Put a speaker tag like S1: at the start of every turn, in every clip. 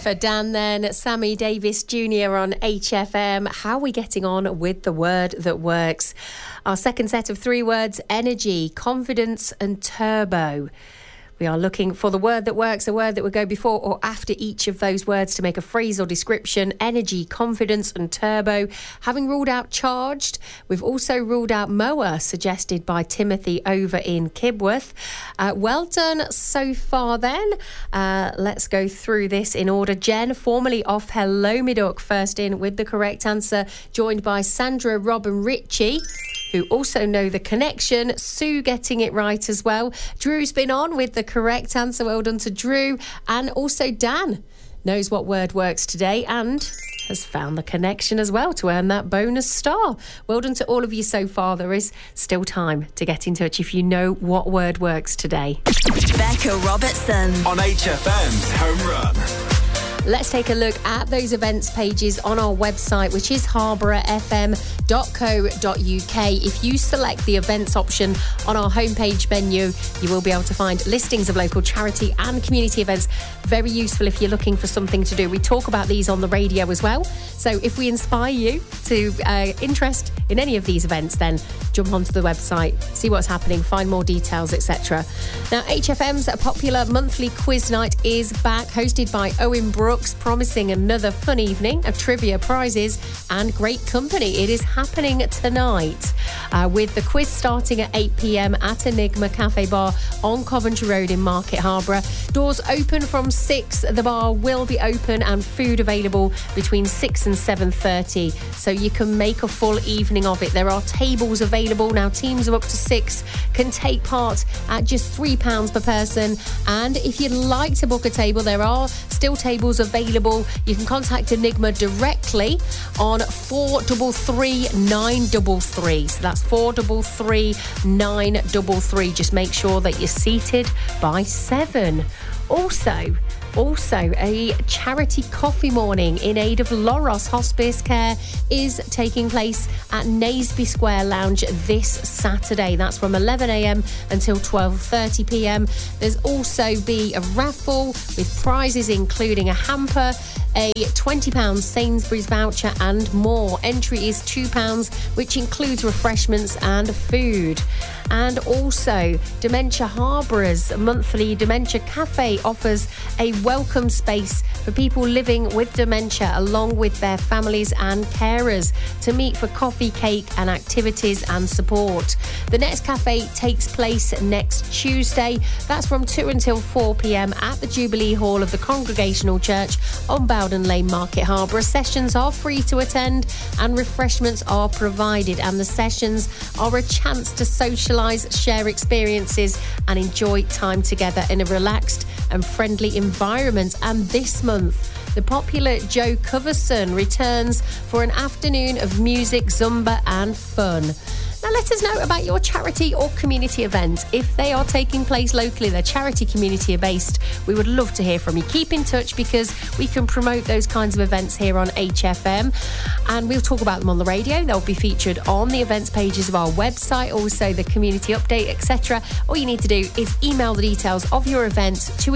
S1: for Dan then. Sammy Davis Jr. on HFM. How are we getting on with the word that works? Our second set of 3 words: energy, confidence and turbo. We are looking for the word that works, a word that would go before or after each of those words to make a phrase or description. Energy, confidence and turbo. Having ruled out charged, we've also ruled out mower, suggested by Timothy over in Kibworth. Well done so far then. Let's go through this in order. Jen, formerly off Hello Me Duck, first in with the correct answer, joined by Sandra, Rob and Richie, who also know the connection. Sue getting it right as well. Drew's been on with the correct answer. Well done to Drew. And also Dan knows what word works today and has found the connection as well to earn that bonus star. Well done to all of you so far. There is still time to get in touch if you know what word works today.
S2: Becca Robertson
S3: on HFM's Home Run.
S1: Let's take a look at those events pages on our website, which is harbourfm.co.uk. If you select the events option on our homepage menu, you will be able to find listings of local charity and community events. Very useful if you're looking for something to do. We talk about these on the radio as well. So if we inspire you to interest in any of these events, then jump onto the website, see what's happening, find more details, etc. Now, HFM's popular monthly quiz night is back, hosted by Owen Brooks, promising another fun evening of trivia, prizes and great company. It is happening tonight with the quiz starting at 8 p.m. at Enigma Cafe Bar on Coventry Road in Market Harborough. Doors open from 6. The bar will be open and food available between 6 and 7:30, so you can make a full evening of it. There are tables available now. Teams of up to 6 can take part at just £3 per person, and if you'd like to book a table, there are still tables available. You can contact Enigma directly on 433 933. So that's 433 933. Just make sure that you're seated by 7. Also, a charity coffee morning in aid of Loros Hospice Care is taking place at Naseby Square Lounge this Saturday. That's from 11 a.m. until 12:30 p.m. There's also be a raffle with prizes including a hamper, a £20 Sainsbury's voucher and more. Entry is £2, which includes refreshments and food. And also, Dementia Harbour's monthly Dementia Cafe offers a welcome space for people living with dementia along with their families and carers to meet for coffee, cake and activities and support. The next cafe takes place next Tuesday. That's from 2 until 4 p.m. at the Jubilee Hall of the Congregational Church on Bowden Lane, Market Harborough. Sessions are free to attend and refreshments are provided, and the sessions are a chance to socialise, share experiences and enjoy time together in a relaxed and friendly environment. And this month, the popular Joe Coverson returns for an afternoon of music, Zumba and fun. Now, let us know about your charity or community event. If they are taking place locally, they're charity community based, we would love to hear from you. Keep in touch because we can promote those kinds of events here on HFM, and we'll talk about them on the radio. They'll be featured on the events pages of our website, also the community update, etc. All you need to do is email the details of your event to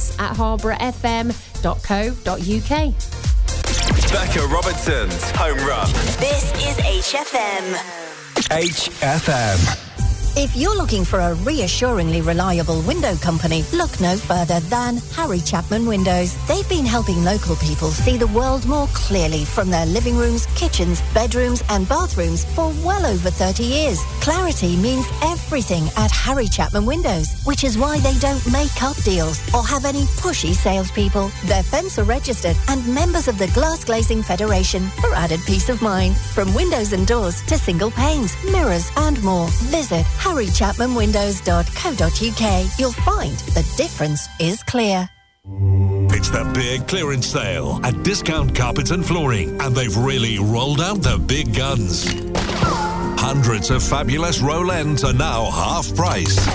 S1: events@harbourfm.co.uk.
S3: Becca Robertson's Home Run.
S2: This is HFM.
S3: HFM.
S4: If you're looking for a reassuringly reliable window company, look no further than Harry Chapman Windows. They've been helping local people see the world more clearly from their living rooms, kitchens, bedrooms and bathrooms for well over 30 years. Clarity means everything at Harry Chapman Windows, which is why they don't make up deals or have any pushy salespeople. They're Fencer registered and members of the Glass Glazing Federation for added peace of mind. From windows and doors to single panes, mirrors and more. Visit harrychapmanwindows.co.uk. You'll find the difference is clear.
S5: It's the big clearance sale at Discount Carpets and Flooring, and they've really rolled out the big guns. Hundreds of fabulous roll ends are now half price.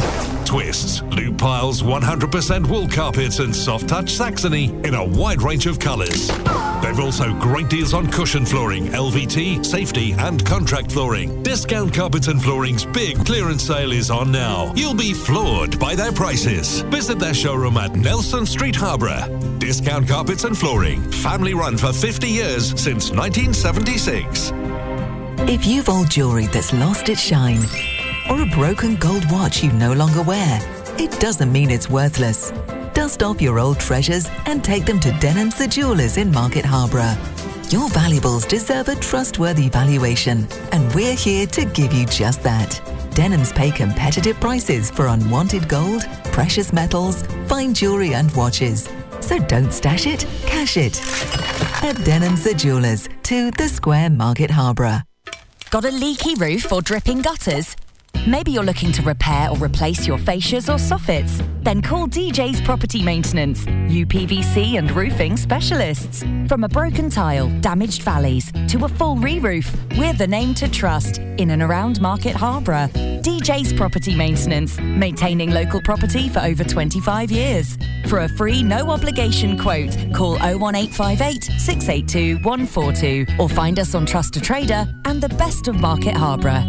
S5: twists, loop piles, 100% wool carpets and soft touch Saxony in a wide range of colours. They've also great deals on cushion flooring, LVT, safety and contract flooring. Discount Carpets and Flooring's big clearance sale is on now. You'll be floored by their prices. Visit their showroom at Nelson Street, Harborough. Discount Carpets and Flooring, family run for 50 years since 1976.
S6: If you've old jewellery that's lost its shine, or a broken gold watch you no longer wear, it doesn't mean it's worthless. Dust off your old treasures and take them to Denham's the Jewellers in Market Harborough. Your valuables deserve a trustworthy valuation, and we're here to give you just that. Denham's pay competitive prices for unwanted gold, precious metals, fine jewellery and watches. So don't stash it, cash it. At Denham's the Jewellers, 2 The Square, Market Harborough.
S7: Got a leaky roof or dripping gutters? Maybe you're looking to repair or replace your fascias or soffits? Then call DJ's Property Maintenance, UPVC and roofing specialists. From a broken tile, damaged valleys, to a full re-roof, we're the name to trust in and around Market Harborough. DJ's Property Maintenance, maintaining local property for over 25 years. For a free, no-obligation quote, call 01858 682 142 or find us on Trust a Trader and the best of Market Harborough.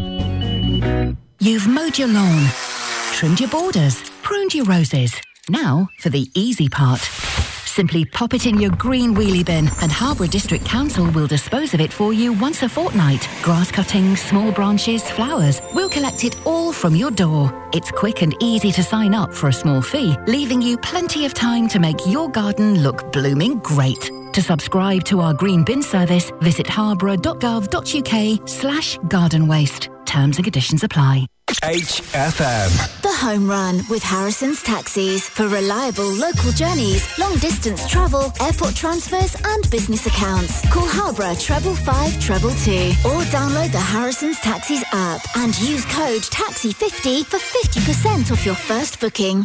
S8: You've mowed your lawn, trimmed your borders, pruned your roses. Now for the easy part. Simply pop it in your green wheelie bin and Harborough District Council will dispose of it for you once a fortnight. Grass cuttings, small branches, flowers. We'll collect it all from your door. It's quick and easy to sign up for a small fee, leaving you plenty of time to make your garden look blooming great. To subscribe to our green bin service, visit harborough.gov.uk/garden waste. Terms and conditions apply.
S3: HFM.
S2: The Home Run with Harrison's Taxis for reliable local journeys, long distance travel, airport transfers and business accounts. Call Harborough 555 222 or download the Harrison's Taxis app and use code TAXI50 for 50% off your first booking.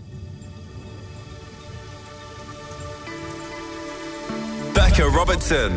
S3: Becca Robertson,